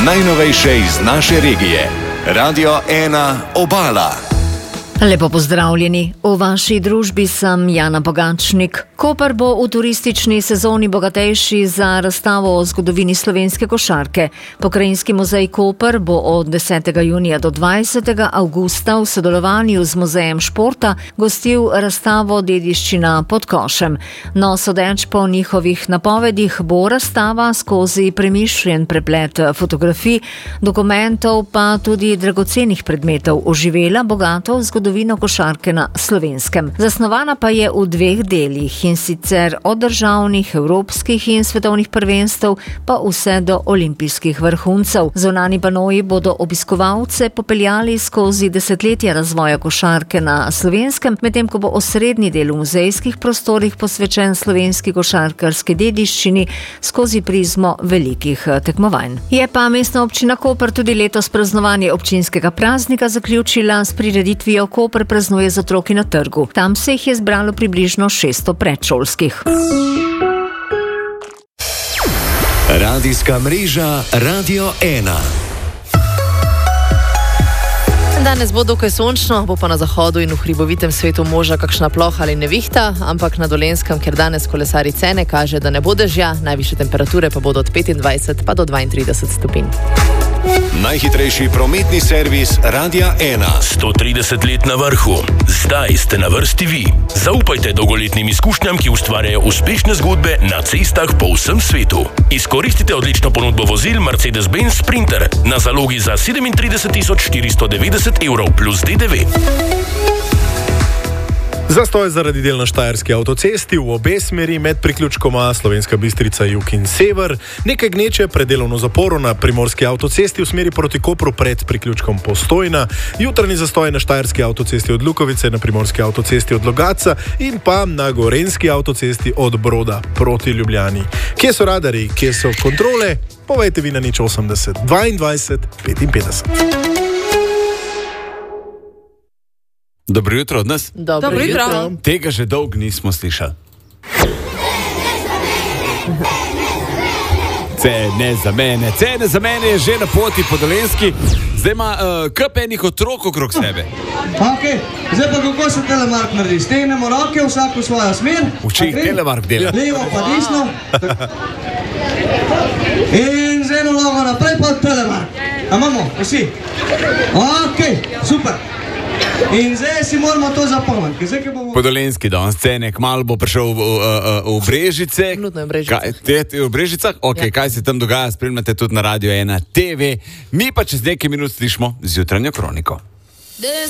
Najnovejše iz naše regije. Radio 1 Obala. Lepo pozdravljeni. V vaši družbi sem Jana Bogačnik. Koper bo v turistični sezoni bogatejši za razstavo o zgodovini slovenske košarke. Pokrajinski muzej Koper bo od 10. junija do 20. avgusta v sodelovanju z Muzejem športa gostil razstavo Dediščina pod košem. No, sodeč po njihovih napovedih bo razstava skozi premišljen preplet fotografij, dokumentov pa tudi dragocenih predmetov oživela bogato zgodovino košarke na Slovenskem. Zasnovana pa je v dveh delih, in sicer od državnih, evropskih in svetovnih prvenstev pa vse do olimpijskih vrhuncev. Zunanji panoji bodo obiskovalce popeljali skozi desetletja razvoja košarke na Slovenskem, medtem ko bo osrednji del v muzejskih prostorih posvečen slovenski košarkarski dediščini skozi prizmo velikih tekmovanj. Je pa Mestna občina Koper tudi letos praznovanje občinskega praznika zaključila s prireditvijo Koper praznuje z otroki na trgu. Tam se jih je zbralo približno 600 predšolskih. Radijska mreža Radio 1. Danes bo dokaj sončno, bo pa na zahodu in v hribovitem svetu moža kakšna ploha ali nevihta, ampak na Dolenjskem, ker danes kolesari cene, kaže, da ne bo dežja, najvišje temperature pa bodo od 25 pa do 32 stopinj. Najhitrejši prometni servis Radia 1. 130 let na vrhu. Zdaj ste na vrsti vi. Zaupajte dolgoletnim izkušnjam, ki ustvarjajo uspešne zgodbe na cestah po vsem svetu. Izkoristite odlično ponudbo vozil Mercedes-Benz Sprinter na zalogi za 37.490 evrov plus DDV. Zastoj zaradi del na Štajerski avtocesti v obe smeri med priključkoma Slovenska Bistrica jug in sever, nekaj gneče pred delovno zaporo na Primorski avtocesti v smeri proti Kopru pred priključkom Postojna, jutranji zastoj na Štajerski avtocesti od Lukovice, na Primorski avtocesti od Logatca in pa na Gorenjski avtocesti od Broda proti Ljubljani. Kje so radarji, kje so kontrole? Povejte vi na 080 22 55. Dobro jutro od nas. Dobro jutro. Tega že dolgo nismo slišali. Cene za mene je že na poti po Dolenjski. Zdaj ima kup enih otrok okrog sebe. Ok, zdaj pa kako se telemark naredi? Stegnemo roke, vsak v svojo smer. Uči telemark dela. Levo pa desno. In z eno nogo naprej pa telemark. A imamo, vsi? Ok, super. In zdaj si moramo to zapomniti. Po Dolenjski danes cene, kmalu bo prišel v Brežice. Nudno je v Brežicah. V Brežicah? Ok, ja. Kaj se tam dogaja, spremljate tudi na Radio 1 TV. Mi pa čez nekaj minut slišimo z jutranjo kroniko.